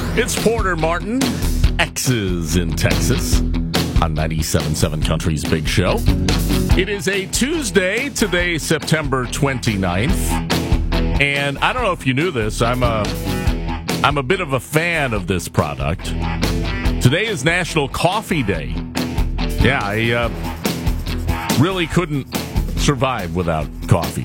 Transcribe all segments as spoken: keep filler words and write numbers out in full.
It's Porter Martin, X's in Texas, on ninety-seven point seven Country's Big Show. It is a Tuesday, today, September twenty-ninth. And I don't know if you knew this, I'm a, I'm a bit of a fan of this product. Today is National Coffee Day. Yeah, I uh, really couldn't survive without coffee.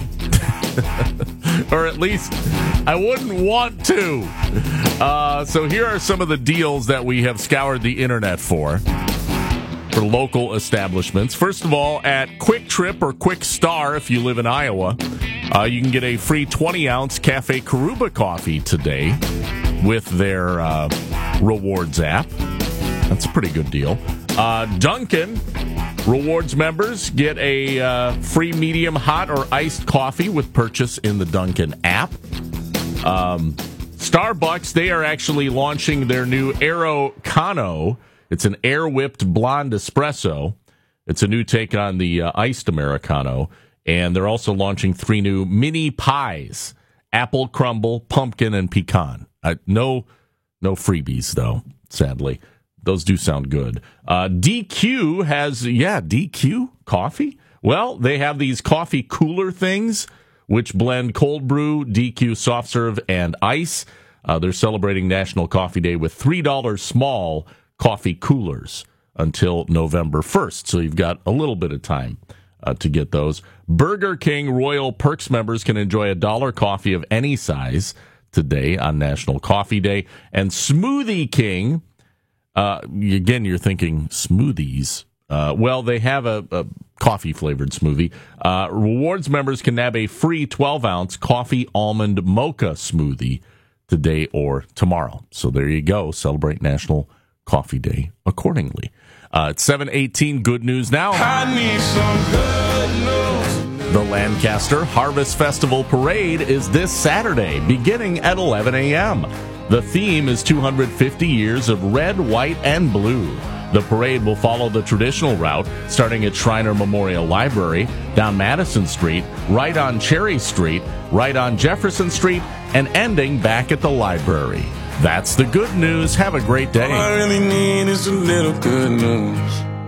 Or at least I wouldn't want to. Uh, so here are some of the deals that we have scoured the internet for, for local establishments. First of all, at Quick Trip or Quick Star, if you live in Iowa, uh, you can get a free twenty-ounce Cafe Karuba coffee today with their uh, rewards app. That's a pretty good deal. Uh, Dunkin' Rewards members get a uh, free medium hot or iced coffee with purchase in the Dunkin' app. Um, Starbucks, they are actually launching their new Aerocano. It's an air-whipped blonde espresso. It's a new take on the uh, iced Americano. And they're also launching three new mini pies, apple crumble, pumpkin, and pecan. Uh, no, no freebies, though, sadly. Those do sound good. Uh, D Q has, yeah, D Q coffee? Well, they have these coffee cooler things, which blend cold brew, D Q soft serve, and ice. Uh, they're celebrating National Coffee Day with three dollars small coffee coolers until November first. So you've got a little bit of time uh, to get those. Burger King Royal Perks members can enjoy a dollar coffee of any size today on National Coffee Day. And Smoothie King... Uh, again, you're thinking smoothies. Uh, well, they have a, a coffee-flavored smoothie. Uh, rewards members can nab a free twelve-ounce coffee almond mocha smoothie today or tomorrow. So there you go. Celebrate National Coffee Day accordingly. Uh, it's seven eighteen. Good news now. I need some good news. The Lancaster Harvest Festival Parade is this Saturday, beginning at eleven a.m. The theme is two hundred fifty years of red, white, and blue. The parade will follow the traditional route, starting at Shriner Memorial Library, down Madison Street, right on Cherry Street, right on Jefferson Street, and ending back at the library. That's the good news. Have a great day. All I really need is a little good news.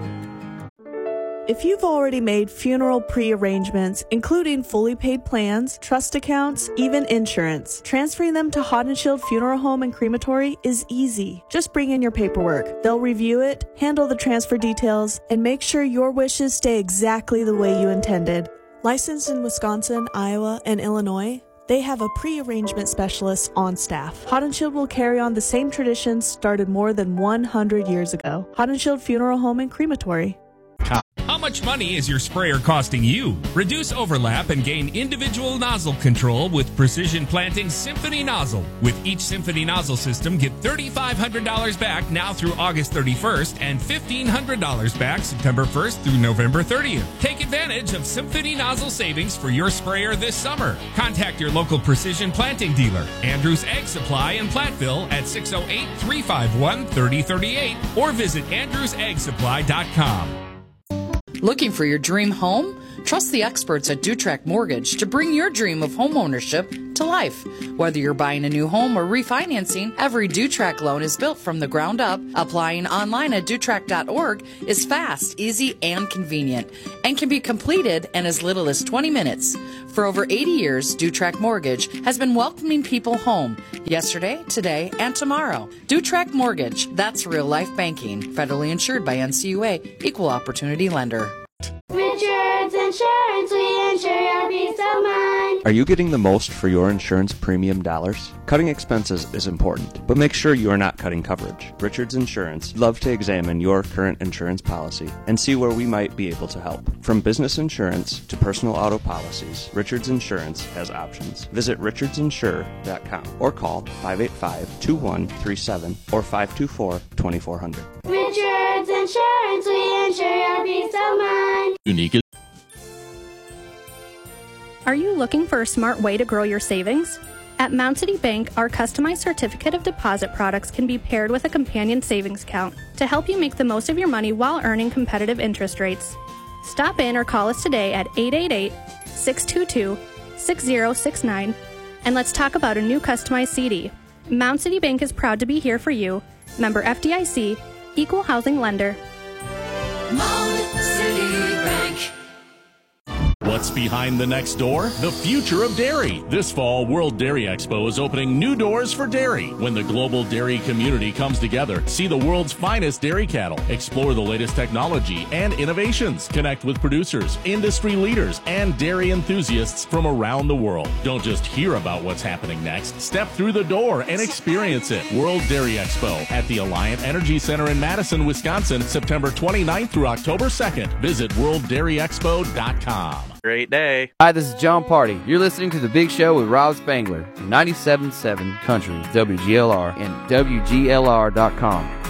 If you've already made funeral pre-arrangements, including fully paid plans, trust accounts, even insurance, transferring them to Hot and Shield Funeral Home and Crematory is easy. Just bring in your paperwork. They'll review it, handle the transfer details, and make sure your wishes stay exactly the way you intended. Licensed in Wisconsin, Iowa, and Illinois, they have a pre-arrangement specialist on staff. Hot and Shield will carry on the same traditions started more than one hundred years ago. Hot and Shield Funeral Home and Crematory. How much money is your sprayer costing you? Reduce overlap and gain individual nozzle control with Precision Planting Symphony Nozzle. With each Symphony Nozzle system, get three thousand five hundred dollars back now through August thirty-first and fifteen hundred dollars back September first through November thirtieth. Take advantage of Symphony Nozzle savings for your sprayer this summer. Contact your local Precision Planting dealer, Andrews Ag Supply in Platteville at six oh eight, three five one, three oh three eight or visit andrews ag supply dot com. Looking for your dream home? Trust the experts at Dutrack Mortgage to bring your dream of home ownership to life. Whether you're buying a new home or refinancing, every Dutrack loan is built from the ground up. Applying online at dutrack dot org is fast, easy, and convenient, and can be completed in as little as twenty minutes. For over eighty years, Dutrack Mortgage has been welcoming people home yesterday, today, and tomorrow. Dutrack Mortgage, that's real life banking. Federally insured by N C U A, Equal Opportunity Lender. Richards Insurance, we insure your peace of mind. Are you getting the most for your insurance premium dollars? Cutting expenses is important, but make sure you are not cutting coverage. Richards Insurance would love to examine your current insurance policy and see where we might be able to help. From business insurance to personal auto policies, Richards Insurance has options. Visit richards insure dot com or call five eight five, two one three seven or five two four, two four zero zero. Richards Insurance, we insure your peace of mind. Unique. Are you looking for a smart way to grow your savings? At Mount City Bank, our customized certificate of deposit products can be paired with a companion savings account to help you make the most of your money while earning competitive interest rates. Stop in or call us today at eight eight eight, six two two, six zero six nine and let's talk about a new customized C D. Mound City Bank is proud to be here for you. Member F D I C, Equal Housing Lender. Mound City Bank. What's behind the next door? The future of dairy. This fall, World Dairy Expo is opening new doors for dairy. When the global dairy community comes together, see the world's finest dairy cattle, explore the latest technology and innovations, connect with producers, industry leaders, and dairy enthusiasts from around the world. Don't just hear about what's happening next. Step through the door and experience it. World Dairy Expo at the Alliant Energy Center in Madison, Wisconsin, September twenty-ninth through October second. Visit world dairy expo dot com. Great day. Hi, this is John Party. You're listening to The Big Show with Rob Spangler, ninety-seven point seven Country, W G L R, and W G L R dot com.